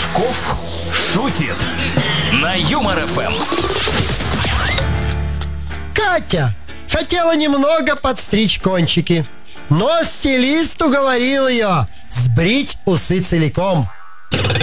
Пашков шутит на Юмор ФМ. Катя хотела немного подстричь кончики, но стилист уговорил ее сбрить усы целиком.